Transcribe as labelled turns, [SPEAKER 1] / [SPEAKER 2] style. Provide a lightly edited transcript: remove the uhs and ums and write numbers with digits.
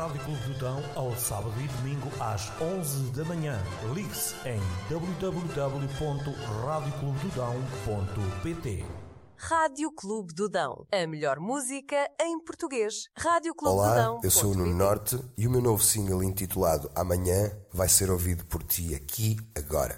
[SPEAKER 1] Rádio Clube do Dão ao sábado e domingo às 11 da manhã. Ligue-se em www.radioclubedodão.pt.
[SPEAKER 2] Rádio Clube do Dão. A melhor música em português. Rádio Clube do
[SPEAKER 3] Olá,
[SPEAKER 2] Dão.
[SPEAKER 3] eu sou o Nuno Norte e o meu novo single intitulado Amanhã vai ser ouvido por ti aqui, agora.